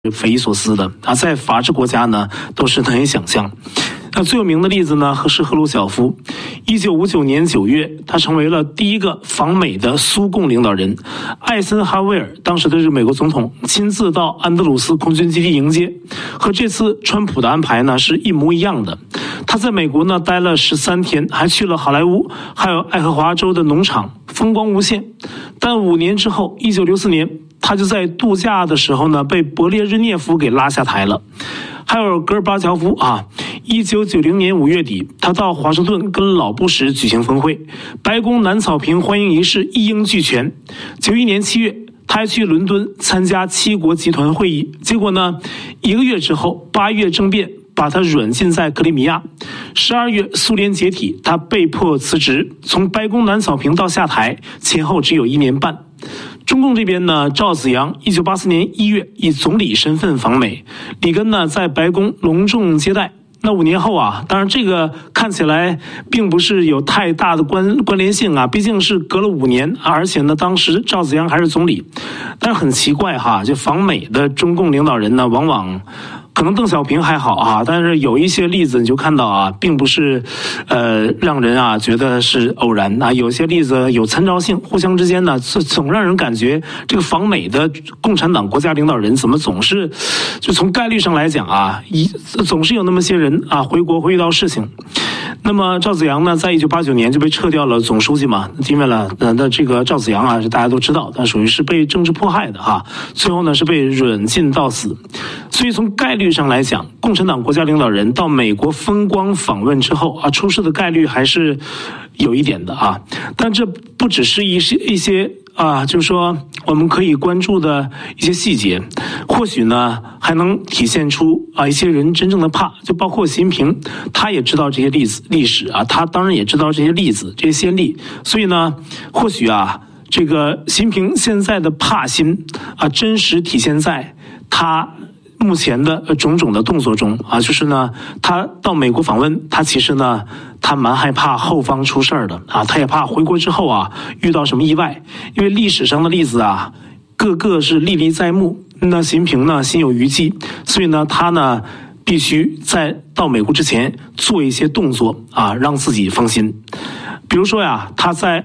匪夷所思的啊，在法治国家呢都是难以想象。那最有名的例子呢是赫鲁晓夫。1959年9月，他成为了第一个访美的苏共领导人。艾森哈威尔当时的这个美国总统亲自到安德鲁斯空军基地迎接，和这次川普的安排呢是一模一样的。他在美国呢待了13天，还去了好莱坞，还有爱荷华州的农场，风光无限。但5年之后，1964年，他就在度假的时候呢被勃列日涅夫给拉下台了。还有戈尔巴乔夫啊，1990年5月底，他到华盛顿跟老布什举行峰会，白宫南草坪欢迎仪式一应俱全。91年7月，他还去伦敦参加7国集团会议，结果呢1个月之后，8月政变把他软禁在克里米亚。12月苏联解体，他被迫辞职，从白宫南草坪到下台前后只有1年半。中共这边呢，赵紫阳1984年1月以总理身份访美，里根呢在白宫隆重接待。那5年后啊，当然这个看起来并不是有太大的关联性啊，毕竟是隔了5年，而且呢当时赵紫阳还是总理。但是很奇怪哈，就访美的中共领导人呢，往往可能邓小平还好啊，但是有一些例子你就看到啊，并不是让人啊觉得是偶然啊，有些例子有参照性，互相之间呢总让人感觉这个访美的共产党国家领导人怎么总是就从概率上来讲啊，总是有那么些人啊回国会遇到事情。那么赵紫阳呢，在1989年就被撤掉了总书记嘛，因为呢，那这个赵紫阳啊，大家都知道，他属于是被政治迫害的哈，最后呢是被软禁到死。所以从概率上来讲，共产党国家领导人到美国风光访问之后啊，出事的概率还是有一点的啊。但这不只是一些啊，就是说我们可以关注的一些细节，或许呢还能体现出啊一些人真正的怕，就包括习近平，他也知道这些历史啊，他当然也知道这些例子、这些先例，所以呢，或许啊，这个习近平现在的怕心啊，真实体现在他目前的种种的动作中啊，就是呢，他到美国访问，他其实呢，他蛮害怕后方出事儿的啊，他也怕回国之后啊遇到什么意外，因为历史上的例子啊，个个是历历在目。那习近平呢心有余悸，所以呢，他呢必须在到美国之前做一些动作啊，让自己放心。比如说呀，他在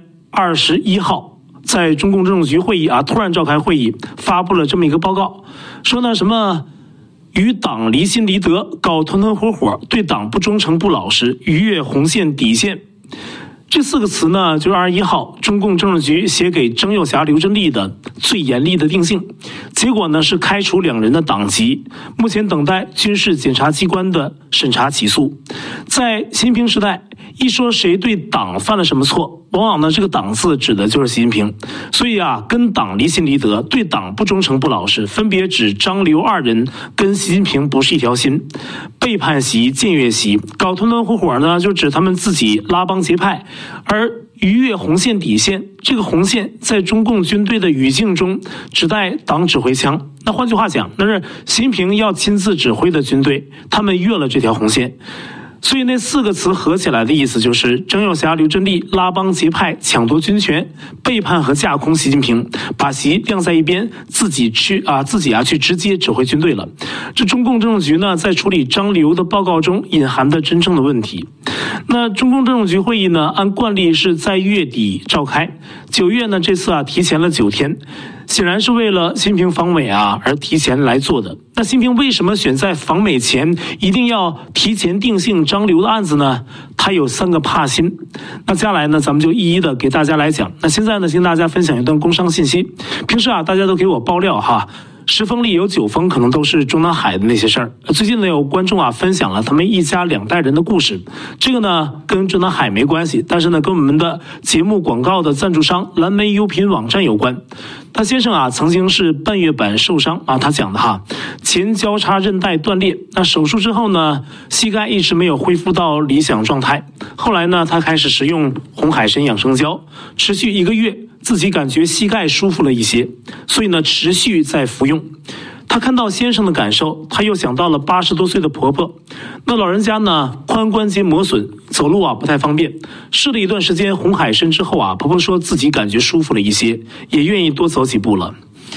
21号在中共政治局会议啊突然召开会议，发布了这么一个报告，说呢什么与党离心离德，搞团团伙伙，对党不忠诚不老实，逾越红线底线。这4个词呢，就是21号中共政治局写给曾幼霞、刘振利的最严厉的定性。结果呢是开除2人的党籍，目前等待军事检察机关的审查起诉。在习近平时代，一说谁对党犯了什么错，往往呢这个党字指的就是习近平。所以啊，跟党离心离德，对党不忠诚不老实，分别指张刘2人跟习近平不是一条心。背叛习、僭越习，搞团团伙伙呢，就指他们自己拉帮结派。而逾越红线底线，这个红线在中共军队的语境中指代党指挥枪。那换句话讲，那是习近平要亲自指挥的军队，他们越了这条红线。所以那4个词合起来的意思就是曾幼霞、刘振利拉帮结派、抢夺军权、背叛和架空习近平，把习晾在一边，自己去直接指挥军队了。这中共政治局呢，在处理张刘的报告中隐含的真正的问题。那中共政治局会议呢，按惯例是在月底召开，9月呢这次啊提前了9天。显然是为了习近平访美啊而提前来做的。那习近平为什么选在访美前一定要提前定性张刘的案子呢？他有3个怕心。那接下来呢，咱们就一一的给大家来讲。那现在呢，先跟大家分享一段工商信息。平时啊，大家都给我爆料哈。10封里有9封可能都是中南海的那些事儿。最近呢，有观众啊分享了他们一家2代人的故事，这个呢跟中南海没关系，但是呢跟我们的节目广告的赞助商蓝莓优品网站有关。他先生啊曾经是半月板受伤啊，他讲的哈，前交叉韧带断裂，那手术之后呢，膝盖一直没有恢复到理想状态。后来呢，他开始食用红海参养生胶，持续1个月，自己感觉膝盖舒服了一些，所以呢持续在服用。他看到先生的感受，他又想到了80多岁的婆婆，那老人家呢髋关节磨损，走路啊不太方便。试了一段时间红海参之后啊，婆婆说自己感觉舒服了一些，也愿意多走几步了。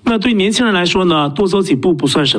那对年轻人来说呢，多走几步不算什么。